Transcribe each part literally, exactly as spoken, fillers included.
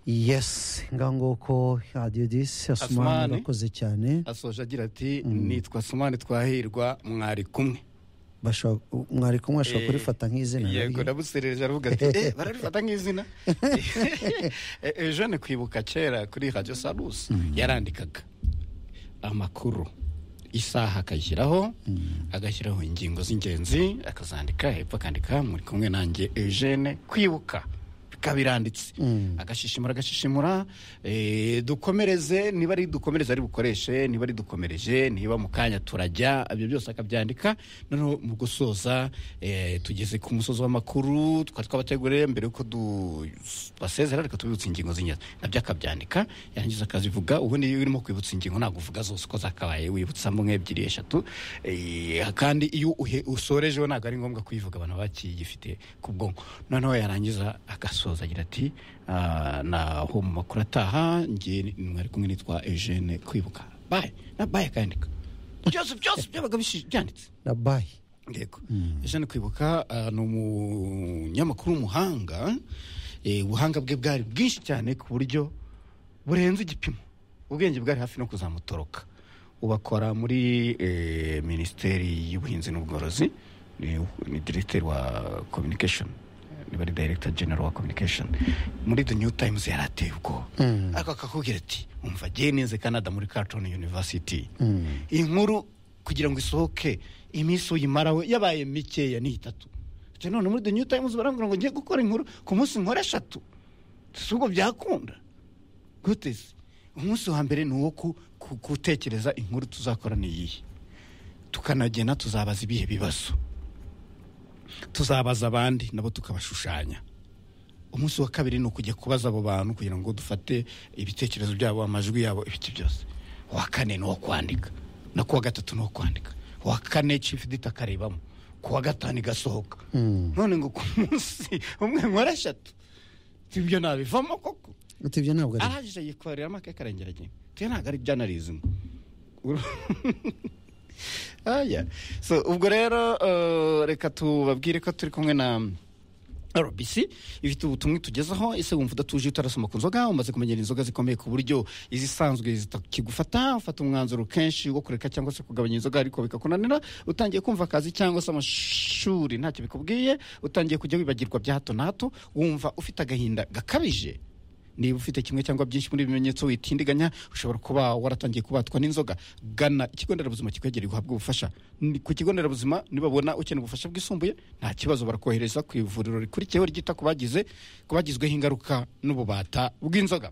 yes ngangoko radio disi Asumani bakoze cyane asoje agira ati nitwa Asumani Twahirwa mwari kumwe basho mwari kumwe ashobora kurifata nk'izina yego nabusereje aravuga ati eh bararifata nk'izina ejo ne kwibuka kera kuri Radio Salus yarandikaga amakuru isaha akayishyiraho agashyiraho ingingo z'ingenzi akazandika hepfo akandika muri kumwe nanjye Eugene kwibuka kabiranditse agashishimura agashishimura eh dukomereze niba ari dukomereze ari bukoreshe niba ari dukomereje niba mu kanya turajya ibyo byose akabyandika none mu gusoza eh tugeze ku musozo w'amakuru twabategurire mbere uko du basezera reka tubibutse ingingo z'inyaza nabyo akabyandika yarangiza akazivuga ubundi urimo kwibutsa ingingo ntago uvuga zose uko zakabaye wibutsa mu ebyiri eshatu eh kandi iyo usoreje we ntago ari ngombwa kuyivuga abantu bakiyifite ku bwonko none yarangiza agaso agira ati na ho mu makuru ataha ngiye mwari kumwe nitwa Eugene kwibuka bye na bye kandika byose byose byabaga byanditse na bye yego Eugene kwibuka no munyamakuru umuhanga ubuhanga bwe bwari bwinshi cyane ku buryo burenze igipimo ubwenge bwari hafi no kuzamutoroka ubakora muri Ministeri y'Ubuhinzi n'Ubworozi ni director wa communication ni bari director general wa communication muri The New Times yarateye ubwo ariko akakubwira ati umva giye neze Canada muri Carleton University inkuru kugira ngo isohoke iminsi uyimarawe yabaye mikeya ni itatu cyo none muri The New Times barambwira ngo ngiye gukora inkuru ku munsi nkora eshatu sugo byakunda guteze umunsi wa mbere nuwo kutekereza inkuru tuzakora ni yihe tukanagena tuzabaza ibihe bibazo tuzabaza abandi nabo tukabashushanya umunsi wa kabiri no kujya kubaza abo bantu kugira ngo dufate ibitekerezo byabo amajwi yabo ibiti byose wa kane no kwandika na kuwa gatatu no kwandika wa kane chief editor karebamo kuwa gatanu gasohoka none ngo ku munsi umwe nkora eshatu tibyo nabivamo koko tibyo ntabwo ari araje yikorera make karengeranye tyo ntabwo ari journalism aya so ubwo rero uh, reka tubabwire ko turi kumwe na R B C ifite ubutumwa tugezaho ese wumva udatuje utarasoma ku nzoga umaze kumenyera inzoga zikomeye ku buryo izisanzwe zitakigufata ufata umwanzuro kenshi wo kureka cyangwa se kugabanya inzoga ariko bikakunanira utangiye kumva akazi cyangwa se amashuri ntacyo bikubwiye utangiye kujya wibagirwa bya hato na hato wumva ufite agahinda gakabije niba ufite kimwe cyangwa byinshi muri bimenyetso witindiganya ushobora kuba waratangiye kubatwa n'inzoga gana ikigo nderabuzima kikwegereye guhabwa ubufasha ku kigo nderabuzima nibabona ukeneye ubufasha bwisumbuye nta kibazo barakohereza ku ivuriro rikurikiyeho ryita kubagize kubagizweho ingaruka n'ububata bw'inzoga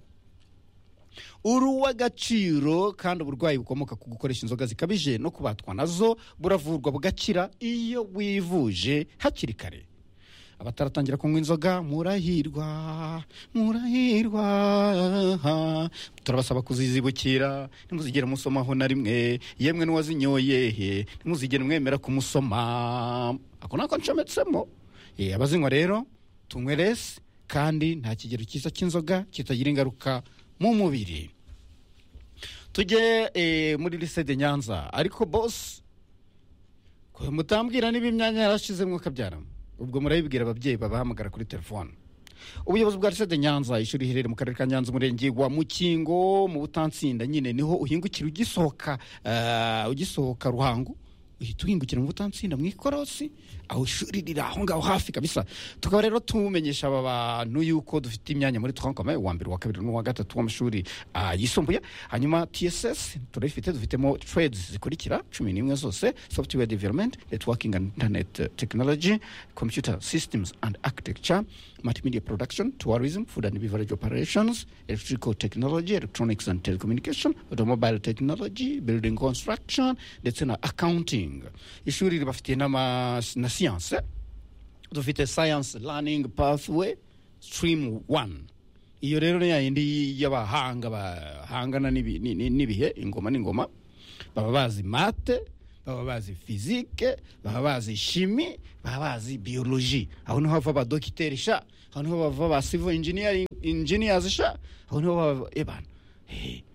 uruw'agaciro kandi uburwayi bukomoka ku gukoresha inzoga zikabije no kubatwa nazo buravurwa bugakira iyo wivuje hakiri kare abataratangira kunywa inzoga murahirwa murahirwa turabasaba kuzizibukira nimuzigera musomaho na rimwe yemwe n'uwazinyoye he nimuzigera mwemera kumusoma ako nako ncometsemo eh abazinywa rero tunywe less kandi nta kigero cyiza cy'inzoga kitagira ingaruka mu mubiri tujye eh, muri lycée de Nyanza ariko boss ko mutambwira niba imyanya yarashizemwe kabyaramo ubwo murabibwira ababyeyi babahamagara kuri telefone ubuyobozi bwa lycée de Nyanza ishuri hirere mu karere ka Nyanza umurenge wa Mukingo mu Butansinda nyine niho uhingukira ugisohoka uh, ugisohoka Ruhango uhita uhingukira mu Butansinda mu ikorosi aho ishuri riri aho ngaho hafi kabisa tukaba rero tumenyesha aba bantu yuko dufite imyanya muri twankome wa mbere wa kabiri n'uwa gatatu w'amashuri uh, yisumbuye hanyuma T S S turifite dufitemo trades zikurikira cumi n'imwe zose software development networking and internet technology computer systems and architecture multimedia production tourism food and beverage operations electrical technology electronics and telecommunication automobile technology building construction ndetse na accounting ishuri ribafite n'ama na science dufite science learning pathway stream one iyo rero ni yindi y'abahanga bahangana n'ibihe ingoma n'ingoma baba bazi mate baba bazi physique baba bazi chimie baba bazi biologie aho niho bava ba docteur aho niho bava ba civil engineering engineers sha aho niho bava ebana eh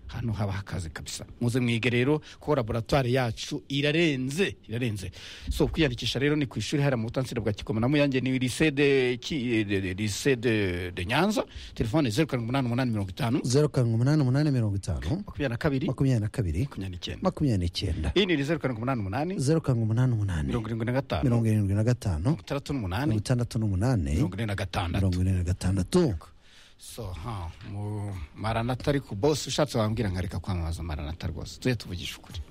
hano haba hakaze kabisa. Muze mwige rero ko laboratoire yacu irarenze irarenze. So kwiyandikisha rero ni ku ishuri hari mu butansira bwa Kikoma na Muyange ni lycée de lycée de de Nyanza. Telefone zero karindwi umunani umunani mirongo itanu zero karindwi umunani umunani mirongo itanu makumyabiri na kabiri makumyabiri na kabiri makumyabiri n'icyenda. Iyi ni zero karindwi umunani umunani zero karindwi umunani umunani mirongo irindwi na gatanu mirongo irindwi na gatanu itandatu n'umunani mirongo itandatu n'umunani mirongo ine na gatandatu mirongo ine na gatandatu. So ha mu Maranatha ariko boss ushatse wambwira nkareka kwamamaza Maranatha rwose tuye tuvugisha ukuri.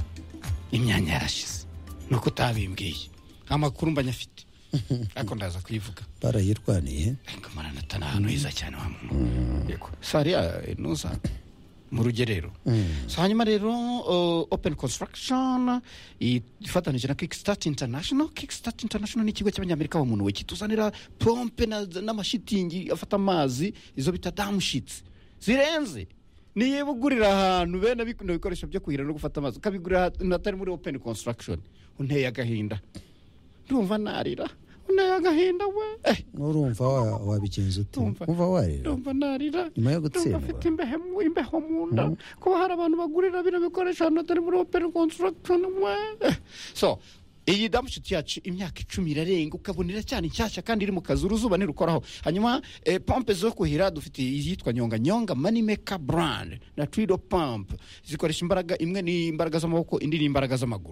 Imyanya yarashize nuko utabimbwiye amakuru mbanyafite ariko ndaza kuyivuga barayirwaniye ariko Maranatha na hano hiza cyane wa muntu yego saria nuza mu rugerero. So hanyuma rero uh, Open Construction ifatanije na Kickstart International. Kickstart International ni ikigo cy'abanyamerika bo muntu we kituzanira pompe n'amashitingi afata amazi izo bita dam sheets zirenze. Niye bugurira ahantu bene bikuno bikoresho byo kuhira no gufata amazi kabigurira natari muri Open Construction. Unteye agahinda ndumva narira unteye agahinda we eh urumva wabigenza uti umva warira ndumva narira nyuma yo gutsindwa afite imbehe mu imbeho munda ko hari abantu bagurira bino bikoresho natari muri Open Construction we. So iyi damushiti yacu imyaka icumi irarenga ukabonera cyane nshyashya kandi iri mu kazi uruzuba nirukoraho. Hanyuma eh, pompe zo kuhira dufite izitwa nyonga nyonga money maker brand na Twido pump zikoresha imbaraga imwe ni imbaraga z'amaboko indi ni imbaraga z'amaguru.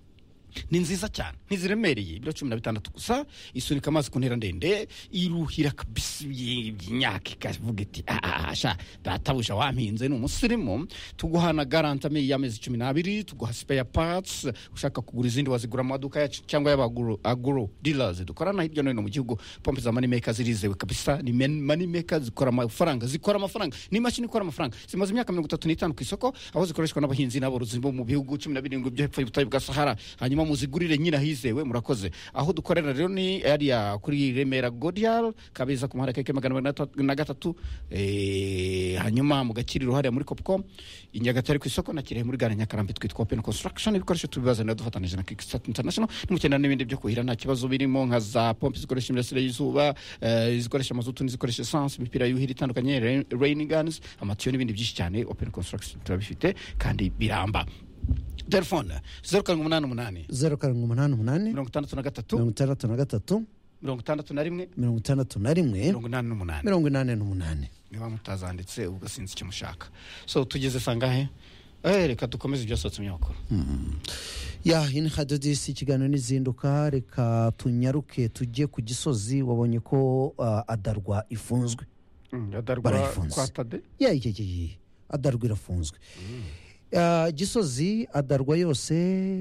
Ni nziza cyane ntiziremereye ibiro cumi na bitandatu gusa isunika amazi ku ntera ndende iruhira kabisa imyaka ikavuga iti ah sha databusha wampinze n'umusirimu. Tuguhana garantame y'amezi cumi n'abiri tuguha spare parts ushaka kugura izindi wazigura mu maduka yacu cyangwa y'abaguru agro dealers dukorana hirya no hino mu gihugu. Pompe za money maker zirizewe kabisa ni money maker zikora amafaranga zikora amafaranga ni machine ikora amafaranga zimaze imyaka mirongo itatu n'itanu ku isoko aho zikoreshwa n'abahinzi n'aborozi bo mu bihugu cumi na birindwi byo hepfo y'ubutayu bwa Sahara. Hanyuma muzigurire nyina hizewe murakoze. Aho dukorera rero ni area kuri Remera Godial Kabeza ku muhanda keke magana na gatatu eh hanyuma mu Gakiriro hariya muri Copcom Inyagatare ku isoko na Kirehe muri Gare Nyakarambi twitwa Open Construction. Ibikoresho tubibazana dufatanije na Kickstart International. Nimukena n'ibindi byo kuhira nta kibazo birimo nka za pompe zikoresha imirasire y'izuba zikoresha mazutu n'izikoresha essence imipira yuhira itandukanye rain guns amatiyo n'ibindi byinshi cyane. Open Construction turabifite kandi biramba. Telefone zero karindwi umunani umunani zero karindwi umunani umunani mirongo itandatu na gatatu mirongo itandatu na gatatu mirongo itandatu na rimwe mirongo itandatu na rimwe mirongo inani n'umunani mirongo inani n'umunani. Niba mutazanditse ubwo sinzi icyo mushaka. So tugeze sangahe eh reka dukomeze ibyasotse myakuru. Ya in hadodisi ikiganiro n'izinduka reka tunyaruke tujye ku Gisozi. Wabonye ko uh, adarwa ifunzwe adarwa kwatade ya iki adarwa irafunzwe. Uh, Gisozi adarwa yose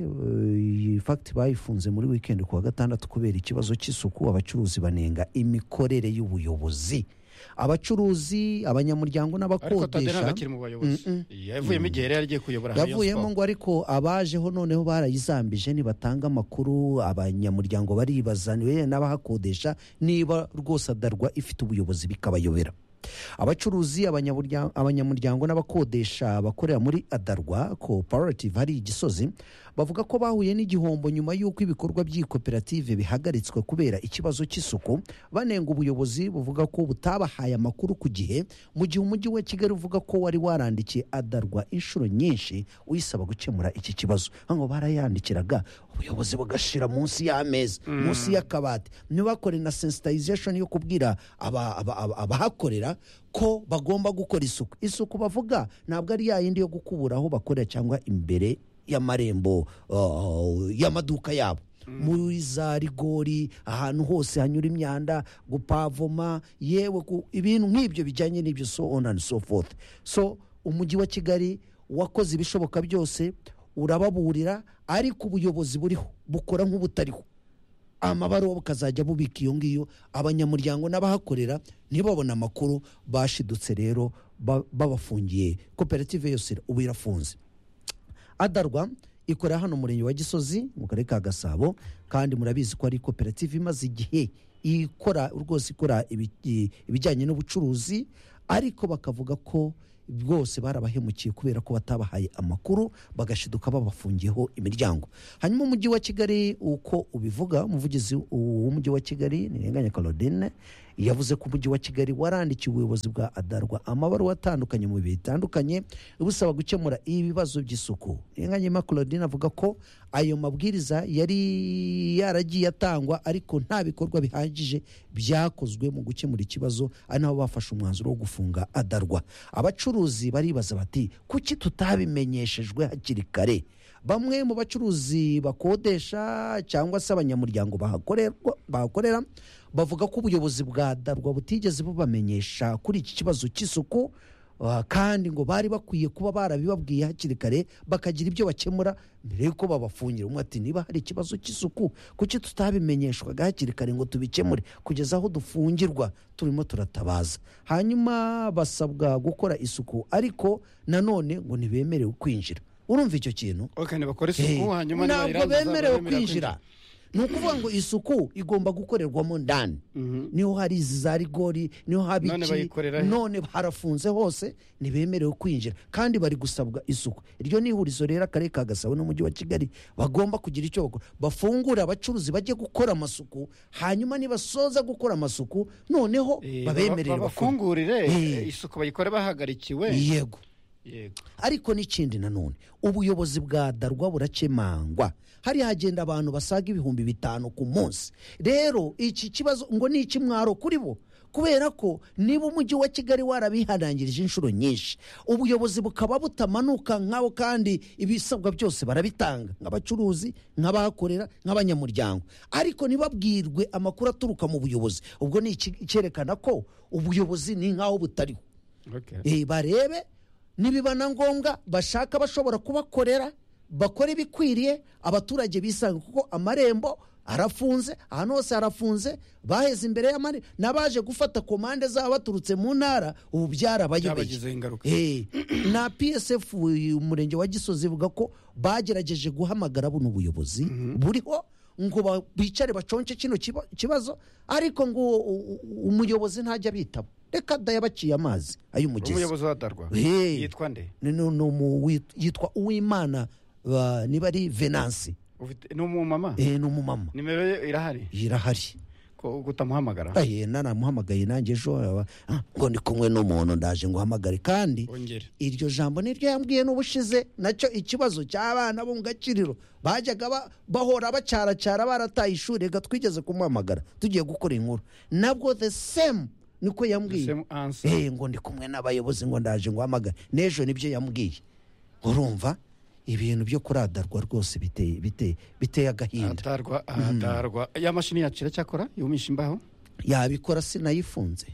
uh, fact bayifunze muri weekend ku wa gatandatu kubera ikibazo cy'isuku. Abacuruzi banenga imikorere y'ubuyobozi. Abacuruzi abanyamuryango n'abakodesha yavuyemo igihe yari agiye kuyobora yavuyemo ngo ariko abajeho noneho barayizambije nibatanga amakuru. Abanyamuryango baribaza niwe n'abahakodesha niba rwose adarwa ifite ubuyobozi bikabayobera. Abacuruzi abanyamuryango n'abakodesha bakorera muri adarwa cooperative hari Gisozi bavuga ko bahuye n'igihombo nyuma y'uko ibikorwa by'ikoperative bihagaritswe kubera ikibazo cy'isuku. Banenga ubuyobozi buvuga ko butabahaye amakuru ku gihe mu gihe umujyi wa Kigali uvuga ko wari warandikiye adarwa inshuro nyinshi uyisaba gukemura iki kibazo. Ngo barayandikiraga ubuyobozi bugashira munsi y'ameza mm. munsi y'akabati ntibakore na sensitization yo kubwira abahakorera aba, aba ko bagomba gukora isuku. Isuku bavuga ntabwo ari yayindi yo gukubura aho bakorera cyangwa imbere y'amarembo uh, y'amaduka yabo mm. muri za rigori ahantu hose hanyura imyanda gupavoma yewe ibintu nk'ibyo bijyanye n'ibyo so on and so forth. So umujyi wa Kigali wakoze ibishoboka byose urababurira ariko ubuyobozi buriho bukora nk'ubutariho. Amabaro bukazajya bubika iyo ngiyo abanyamuryango n'abahakorera ntibabona amakuru. Bashidutse rero babafungiye koperative yose ubu irafunze. Adarwa ikora hano murenge wa Gisozi mu karere ka Gasabo kandi murabizi ko ari koperative imaze igihe ikora rwose ikora ibijyanye n'ubucuruzi ariko bakavuga ko bwose barabahemukiye kubera ko batabahaye amakuru bagashiduka babafungiyeho imiryango. Hanyuma umujyi wa Kigali uko ubivuga umuvugizi w'umujyi wa Kigali Nirenganya Claudine yavuze ko umujyi wa Kigali warandikiye ubuyobozi bwa Adarwa amabaruwa atandukanye mu bihe bitandukanye busaba gukemura ibibazo by'isuku. Inganyima Claudine avuga ko ayo mabwiriza yari yaragiye atangwa ariko nta bikorwa bihagije byakozwe mu gukemura ikibazo, ari nabo bafashe umwanzuro wo gufunga Adarwa. Abacuruzi baribaza bati kuki tutabimenyeshejwe hakiri kare? Bamwe mu bacuruzi bakodesha cyangwa se abanyamuryango bahakorera bavuga ko ubuyobozi bwa Adarwa butigeze bubamenyesha kuri iki kibazo cy'isuku, uh, kandi ngo bari bakwiye kuba barabibabwiye hakiri kare bakagira ibyo bakemura mbere yuko babafungira. Umwe ati niba hari ikibazo cy'isuku kuki tutabimenyeshwaga hakiri kare ngo tubikemure kugeza aho dufungirwa turimo turatabaza. Hanyuma basabwa gukora isuku ariko nanone ngo ntibemerewe kwinjira. Urumva icyo kintu? Okay, bakora isuku hanyuma ntabwo bemerewe kwinjira. Ni ukuvuga ngo isuku igomba gukorerwamo ndani. Mm-hmm. Niho hari izi za rigori, niho haba iki, none harafunze hose, ntibemerewe kwinjira kandi bari gusabwa isuku. Iryo ni ihurizo rero akarere ka Gasabo n'umujyi wa Kigali bagomba kugira icyo bakora, bafungura abacuruzi bajye gukora amasuku, hanyuma nibasoza gukora amasuku noneho e, babemerere bafungurire e, isuku bayikore bahagarikiwe. Yego. Yego. Ariko n'ikindi nanone ubuyobozi bwa Adarwa burakemangwa. Hari hagenda abantu basaga ibihumbi bitanu ku munsi. Rero iki kibazo ngo ni ikimwaro kuri bo, kubera ko niba umujyi wa Kigali warabihanangirije inshuro nyinshi, ubuyobozi bukaba butamanuka nk'abo kandi ibisabwa byose barabitanga nk'abacuruzi, nk'abahakorera, nk'abanyamuryango, ariko nibabwirwe amakuru aturuka mu buyobozi, ubwo ni icyerekana ko ubuyobozi ni nk'aho butariho. Okay. E, barebe nibiba na ngombwa bashaka bashobora kubakorera, bakora ibikwiriye, abaturage bisanga kuko amarembo arafunze, ahantu hose arafunze, baheze imbere y'amani nabaje gufata komande zabo baturutse mu ntara, ubu byarabayobeye. Eh, na P S F umurenge wa Gisozi ivuga ko bagerageje guhamagara buno ubuyobozi mm-hmm. buriho ngo bicare baconce kino kibazo, ariko ngo umuyobozi ntajya bitaba. Reka daya baciye amazi ayo mugezi. Umuyobozi wa Adarwa yitwa nde? No no yitwa Uwimana, niba ari Venance. Ni umumama? Eh, ni umumama. Nimero ye irahari? Irahari. Ko gutamuhamagara? Aye, nanamuhamagaye nanjye ejo ngo ndi kumwe n'umuntu ndaje ngo hamagare, kandi iryo jambo niryo yambwiye n'ubushize nacyo ikibazo cy'abana bo mu Gakiriro bajyaga bahora bacaracara barataye ishuri, reka twigeze kumuhamagara tugiye gukora inkuru, nabwo the same niko yambwiye. Eh, ngo ndi kumwe n'abayobozi ngo ndaje ngo hamagare, n'ejo nibyo yambwiye. Urumva ibintu byo kuri Adarwa rwose biteye biteye biteye agahinda. Adarwa Adarwa mm. ya mashini yacira cyakora yumisha imbaho yabikora sinayifunze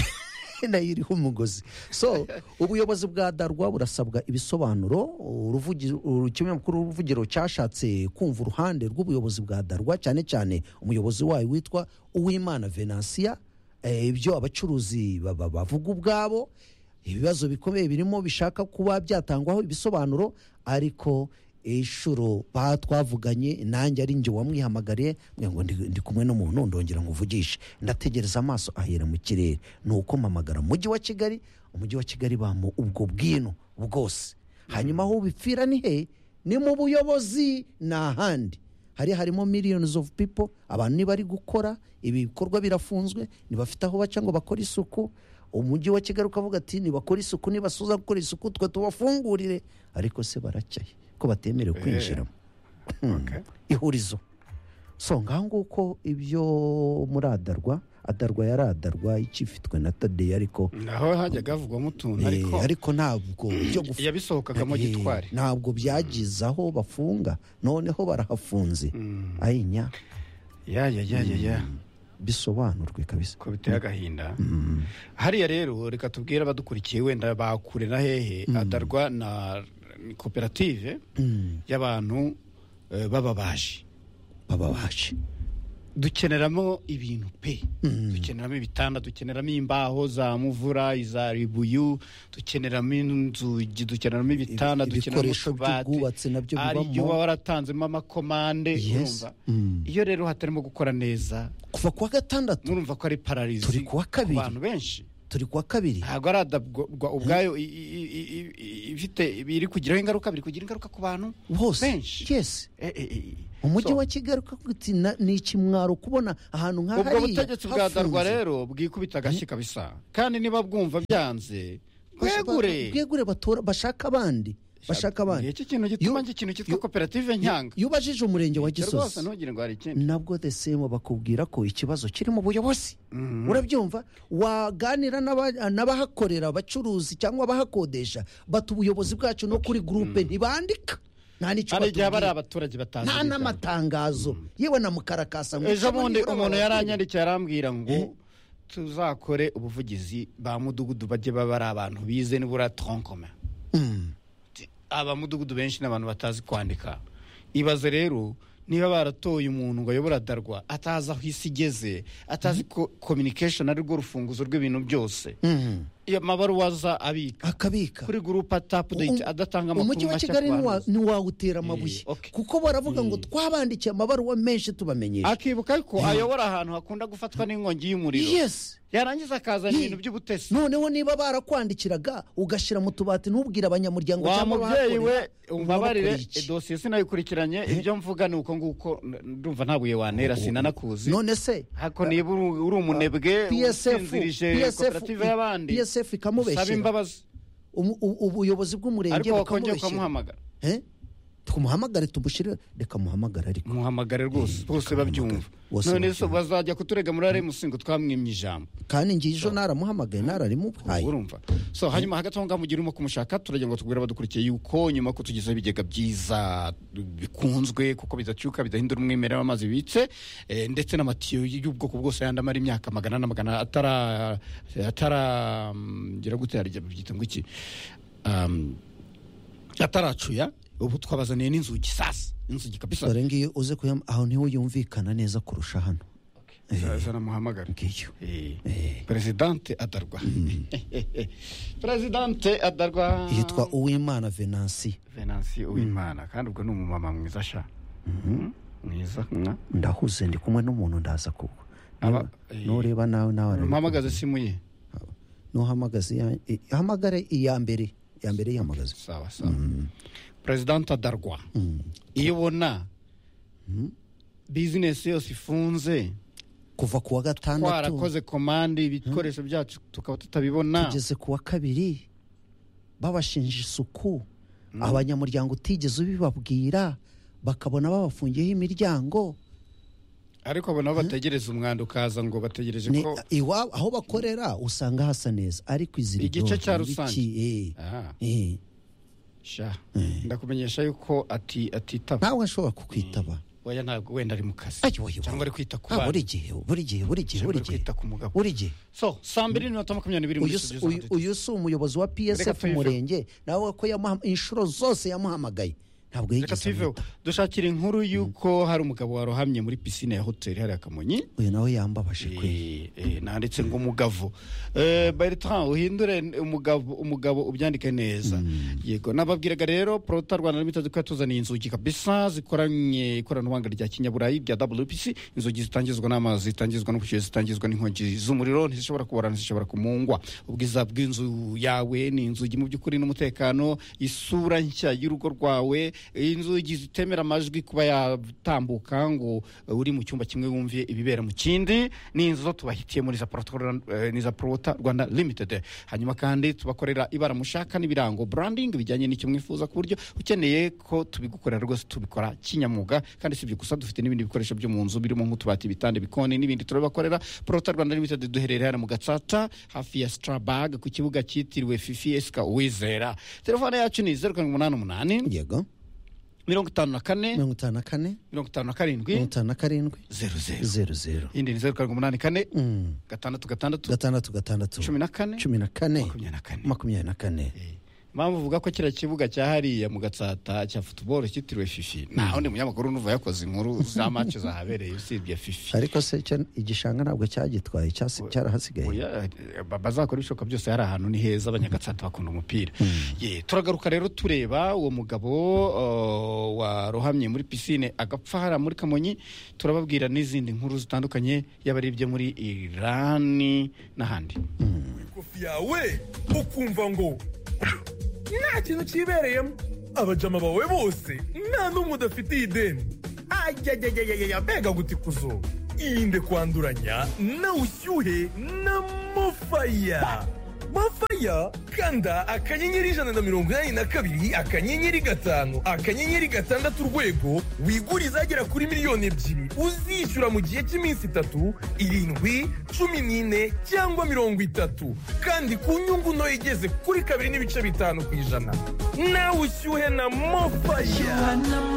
nayiriho umugozi. So ubuyobozi bwa Adarwa burasabwa ibisobanuro. Uruvugiro kimwe mukuru uruvugiro cyashatse kumva uruhande rw'ubuyobozi bwa Adarwa, cyane cyane umuyobozi wayo witwa Uwimana Venancia, ibyo abacuruzi bavuga ubwabo, ibibazo bikomeye birimo bishaka kuba byatangwaho ibisobanuro, ariko ishuro batwavuganye nanjye ari njye wamwihamagariye ngo ndi kumwe n'umuntu ndongera ngo uvugishe, ndategereza amaso ahera mu kirere, nuko mpamagara umujyi wa Kigali, umujyi wa Kigali bamo ubwo bwino bwose. Hanyuma aho bipfira ni he? Ni mu buyobozi n'ahandi. Hari harimo millions of people, abantu ni bari gukora ibikorwa birafunzwe, nibafite aho baca ngo bakora isuku. Umujyi wa Kigali ukavuga ati nibakora isuku, nibasoza gukora isuku twe tubafungurire, ariko se baracyaye ko batemerewe kwinjira. Okay. Ihurizo. So nganguko ibyo muri Adarwa, Adarwa yaradarwa ikifitwe na Tade, ariko naho hajya gavugwa mutuntu, ariko ariko ntabwo byo yabisohokagamo gitwari, ntabwo byagizaho bafunga, noneho barahafunze. Mm. Ayinya ya ya ya ya, ya. Mm. Bisobanurwe kabisa ko biteye agahinda. Mm. Hariya rero reka tubwire abadukurikiye wenda bakure na hehe. Mm. Adarwa na koperative mm. y'abantu uh, bababaje bababaje dukeneramo ibintu pe. Mm. Dukeneramo ibitanda, dukeneramo imbaho za muvura, iza ribuyu, dukeneramo inzugi, dukeneramo ibitanda, dukeneramo ubwubatsi nabyo bibamo, ari byo waratanzemo amakomande. Yes. Urumva Mm. iyo rero hatarimo gukora neza kuva kwa gatandatu murumva ko ari paralizi turi kuwa kabiri abantu benshi. turi kuwa kabiri ntabwo ari adabwa ubwayo i- i- i- i- ifite biri kugiraho ingaruka biri kugira ingaruka ku bantu hose benshi yes Eh, eh, eh. umujyi So, wa kigali ukavuga na- ni ikimwaro kubona ahantu nka ubwo hariya butegetsi bwa darwa hafunze. rero bwikubita agashyi kabisa kandi niba bwumva byanze Basha- bwegure bwegure batora bashaka abandi bashaka abandi iki kintu gituma Yo- njye ikintu cyitwa yo- koperative nyanga iyo ubajije umurenge wa Icyo rwose gisozi ntugire ngo hari ikindi nabwo the same bakubwira ko ikibazo kiri mu buyobozi urabyumva waganira n'aba- n'abahakorera abacuruzi cyangwa abahakodesha bata ubuyobozi bwacu no kuri gurupe ntibandika nta n'icyo hari igihe aba ari batubwira abaturage batazi nta ibijyanye. n'amatangazo yewe na mukarakasa ngo ejo icyo bundi nibura umuntu bababwire. yaranyandikiye arambwira ngo tuzakore ubuvugizi ba mudugudu bajye baba ari abantu bize nibura tronkome Mm. abamudugudu benshi n'abantu batazi kwandika ibaze rero niba baratoye umuntu ngo ayobora darwa atazi aho isi igeze atazi ko communication ari rwo rufunguzo rw'ibintu byose Mhm. iyo mabaruwa aza abika akabika kuri gurupe atapudate Um- adatanga umujyi amakuru wa mashya kigali ku ntiwa- bantu ntiwawutera amabuye Eh, okay. kuko baravuga ngo twabandikiye amabaruwa menshi tubamenyesha akibuka ko ayobora ahantu hakunda gufatwa n'inkongi y'umuriro yes yarangiza akazana Ye. ibintu by'ubutesi noneho niba barakwandikiraga ugashyira mu tubati ntubwire abanyamuryango wa cyangwa mubyeyi we abahakorera, umbabarire urabakora iki? dosiye sinayikurikiranye ibyo mvuga ni uko nguko ndumva nta buye wantera sinanakuzi none se ariko niba uri uri umunebwe P S F usinzirije P S F koperative y'abandi P S F usaba ikamubeshyera imbabazi Umu- u- ubuyobozi bw'umurenge ariko wakongera bukamubeshyera ukamuhamagara Eh? tumuhamagare tumushyire reka muhamagare ariko muhamagare rwose bose babyumva Bose none so babyumva. bazajya kuturega muri ariya musingo twamwimye ijambo kandi ngiye ejo naramuhamagaye nararimuhaye urumva so hanyuma hagati aho ngaho mu gihe urimo kumushaka turagira ngo tubwire abadukurikiye yuko nyuma ko tugezeho ibigega byiza bikunzwe kuko bidacyuka bidahindura umwimerere w'amazi bibitse eh, ndetse n'amatiyo y'ubwoko bwose yandi amara imyaka magana n'amagana atara atara mm, ngira gute yarya byita ngo iki Um, ataracuya ubu twabazaniye n'inzugi sasa inzugi kabisa dore ngiyo uze kuyam aho niho yumvikana neza kurusha hano zanamuhamagara ngiyo Eh, Presidente Adarwa Presidente Adarwa yitwa Uwimana Venansi Venansi Uwimana kandi ubwo ni umumama mwiza sha mwiza nka ndahuze ndi kumwe n'umuntu ndaza kuko Aba- eh, nureba nawe nawe mpamagaze simu ye nuhamagaze iya- i- hamagare iya mbere iya mbere yihamagaze sawa sawa Presidente Adarwa iyo ubona bizinesi yose ifunze kuva ku wa gatandatu twarakoze komande ibikoresho byacu tukaba tutabibona tugeze ku wa kabiri babashinja isuku abanyamuryango utigeze ubibabwira bakabona babafungiyeho imiryango ariko abo nabo bategereza umwanda ukaza ngo bategereje Ni- ko iwabo aho bakorera usanga hasa neza ariko iziri Igice cya dodo, rusange. ibiki, eh, aha eh. sha ndakumenyesha yuko ati atitaba ntawe ashobora kukwitaba oya ntabwo wenda ari mu kazi Ay, wowe, wowe. cyangwa ari kwita ku Ah, bana buri gihe buri gihe buri gihe cyangwa buri ari gihe kwita ku mugabo buri gihe so saa mbiri n'iminota makumyabiri muri uyu studio si- uyu- z'Amadidi. uyu si umuyobozi wa P S Reka F tuyiveho. umurenge nawe ko yamuha inshuro zose yamuhamagaye ntabwo reka yigeze tuyiveho amwita. dushakira inkuru y'uko hari umugabo warohamye muri pisine ya hoteli hariya Kamonyi uyu nawe yambabaje kwe Eh, eh, nanditse ngo umugabo Eh, Bertrand uhindure umugabo umugabo ubyandike neza yego nababwiraga rero Prota Rwanda Limited ko yatuzaniye inzugi kabisa zikoranye ikoranabuhanga rya kinyaburayi rya W P C inzugi zitangizwa n'amazi zitangizwa n'ubushyuhe zitangizwa n'inkongi z'umuriro ntizishobora kuborana zishobora kumungwa ubwiza bw'inzu yawe ni inzugi mu by'ukuri n'umutekano isura nshya y'urugo rwawe inzugi zitemera amajwi kuba yatambuka ngo uh, uri mu cyumba kimwe wumviye ibibera mu kindi ni inzu zo tubahitiye muri za Prota eh, ni za Prota Rwanda Limited hanyuma kandi tubakorera ibara mushaka n'ibirango branding bijyanye n'icyo mwifuza ku buryo ukeneye ko tubigukorera rwose tubikora kinyamwuga kandi sibyo gusa dufite n'ibindi bikoresho byo mu nzu birimo nk'utubati bitande bikoni n'ibindi turabakorera Prota Rwanda Limited duherereye hano mu Gatsata hafi ya Strabag ku kibuga cyitiriwe Fifi Eska Uwizera telefone yacu ni zeru karindwi umunani umunani yego mirongo itanu na kane mirongo itanu na kane mirongo itanu na karindwi mirongo itanu na karindwi zeru zeru zeru zeru indi ni zeru karindwi umunani kane Mm. gatandatu gatandatu gatandatu gatandatu cumi na kane cumi na kane makumyabiri na kane makumyabiri na kane Eh, mpamvu uvuga ko kiriya kibuga cya hariya mu Gatsata cya football cyitiriwe Fifi nta wundi munyamakuru n'uva yakoze inkuru za match zahabereye usibye Fifi. ariko se cyo igishanga ntabwo cyagitwaye cyarahasigaye. bazakora ibishoboka byose, hari ahantu ni heza abanyagatsata bakunda umupira. ye turagaruka rero tureba uwo mugabo uh, warohamye muri piscine agapfa hara muri Kamonyi. Turababwira n'izindi nkuru zitandukanye y'abaribye muri Iran n'ahandi. Kofi yawe ukumva ngo nta kintu kibereyemo, abajama bawe bose nta n'umwe udafitiye ideni. Ajyajyajyajya mbega gutikuzo irinde kwanduranya na ushyuhe na mofaya. Mafaya kanda akanyenyeri ijana na mirongo inani na kabiri akanyenyeri gatanu akanyenyeri gatandatu urwego wigure izagera kuri miliyoni ebyiri uzishyura mu gihe cy'iminsi itatu, irindwi, cumi n'ine cyangwa mirongo itatu, kandi ku nyungu nto igeze kuri kabiri n'ibice bitanu ku ijana. Nawe ushyuhe na Mofaya.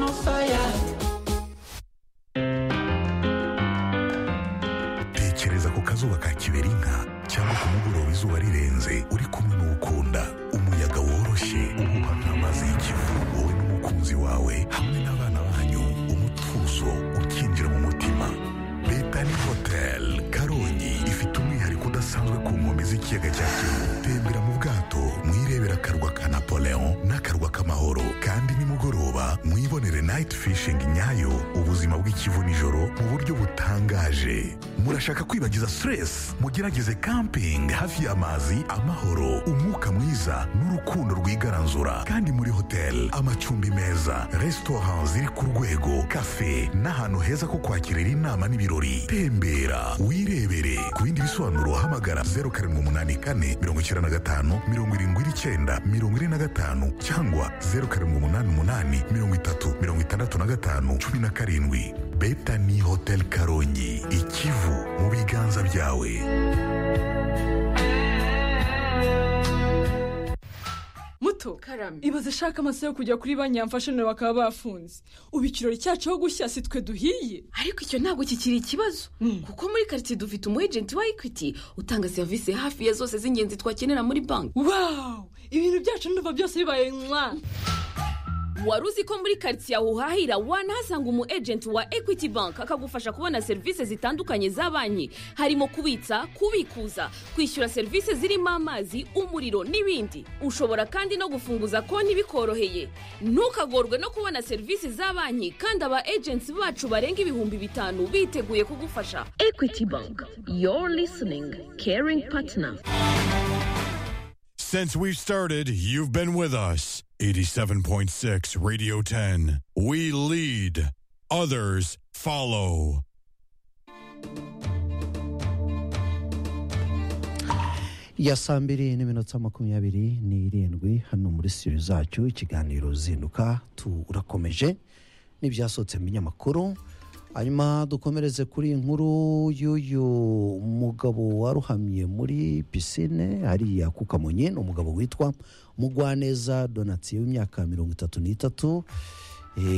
Tekereza ku kazuba ka Kiberinka cyangwa ku mugoroba izuba rirenze uri kumwe n'ukunda, umuyaga woroshye uhuha nk'amazi y'ikivu, wowe n'umukunzi wawe hamwe n'abana banyu, umutuzo ukinjira mu mutima. Betani Hotel Karongi ifite umwihariko udasanzwe ku nkombe z'ikiyaga cya Kivu. Tembera mu bwato mwirebera akarwa ka Napoleon n'akarwa k'amahoro, kandi nimugoroba mwibonere night fishing nyayo, ubuzima bw'ikivu nijoro mu buryo butangaje. Murashaka kwibagiza stress? Mugerageze camping hafi y'amazi, amahoro, umwuka mwiza n'urukundo rwigaranzura. Kandi muri hotel amacumbi meza, restaurant ziri ku rwego, cafe n'ahantu heza ko kwakirira inama n'ibirori. Tembera wirebere. Ku bindi bisobanuro hamagara zeru karindwi umunani kane mirongo icyenda na gatanu mirongo irindwi n'icyenda mirongo ine na gatanu cyangwa zeru karindwi umunani umunani mirongo itatu mirongo itandatu na gatanu cumi na karindwi. Betani Hotel Karongi, ikivu mu biganza byawe. Muto karame, ibaze shaka amasaha yo kujya kuri banki yamfashe none bakaba bafunze. Ubu ikirori cyacu ho gushya si twe duhiye. Ariko icyo ntabwo kikiri ikibazo, mm. kuko muri quartier dufite umu agent wa Equity utanga service hafi ya zose z'ingenzi twakenera muri banki. Wow, ibintu byacu ndumva byose bibaye mwa. Waruzi ko muri quartier aho hahira wanahasanga umu agent wa Equity Bank akagufasha kubona service zitandukanye za banki, harimo kubitsa, kubikuza, kwishyura service zirimo amazi, umuriro n'ibindi. Ushobora kandi no gufunguza konti bikoroheye. Ntukagorwe no kubona service za banki, kandi aba agents bacu barenga ibihumbi bitanu biteguye kugufasha. Equity Bank, your listening caring partner. Since we've started, you've been with us. eighty-seven point six Radio ten. We lead, others follow. Ya saa mbiri n'iminota makumyabiri n'irindwi hano muri studio zacu, ikiganiro zinduka turakomeje n'ibyasohotse mu binyamakuru. Hanyuma dukomereze kuri inkuru y'uyu mugabo waruhamye muri pisine hariya ku Kamonyi. Umugabo witwa Mugwaneza Donatien w'imyaka mirongo itatu n'itatu